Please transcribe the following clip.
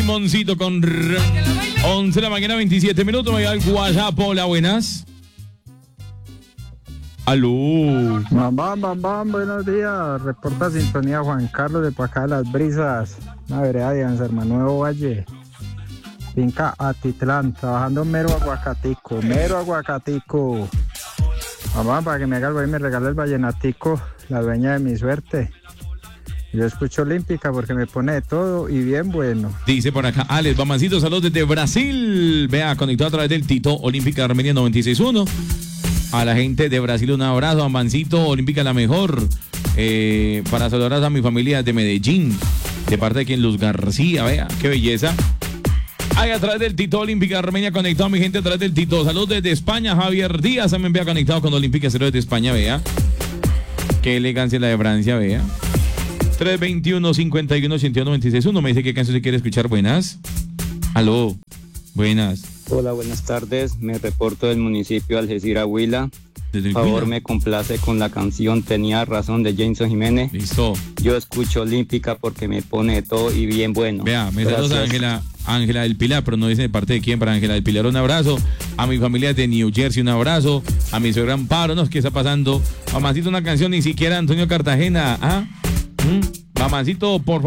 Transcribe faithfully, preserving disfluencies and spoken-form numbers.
Simoncito con once de la mañana, veintisiete minutos. Me da el WhatsApp. Hola, buenas. Aló. Bam, bam, bam, bam, buenos días. Reporta sintonía Juan Carlos de Pacá de las Brisas, una vereda de Anserma Nuevo Valle. Finca Atitlán, trabajando mero aguacatico, mero aguacatico. Mamá, para que me haga el y me regale el vallenatico, la dueña de mi suerte. Yo escucho Olímpica porque me pone de todo y bien bueno. Dice por acá, Alex Bamancito, saludos desde Brasil. Vea, conectado a través del Tito Olímpica Armenia noventa y seis punto uno. A la gente de Brasil, un abrazo. Bamancito, Olímpica la mejor. Eh, para saludar a mi familia de Medellín, de parte de quien Luz García, vea, qué belleza. Ahí a través del Tito Olímpica Armenia, conectado a mi gente a través del Tito. Saludos desde España, Javier Díaz también vea conectado con Olímpica Cero desde España, vea. Qué elegancia la de Francia, vea. tres veintiuno, cincuenta y uno, ochenta y uno, noventa y seis punto uno. Me dice qué canción se quiere escuchar. Buenas. Aló. Buenas. Hola, buenas tardes. Me reporto del municipio Algeciras, Huila. Por favor, me complace con la canción Tenía Razón de Jason Jiménez. Listo. Yo escucho Olímpica porque me pone de todo y bien bueno. Vea, me saluda Ángela, Ángela del Pilar, pero no dice de parte de quién. Para Ángela del Pilar un abrazo. A mi familia de New Jersey un abrazo. A mi suegra Amparo, no sé qué está pasando. Mamancito, una canción, ni siquiera Antonio Cartagena. ¿Ah? ¿Mm? Mamancito, por favor.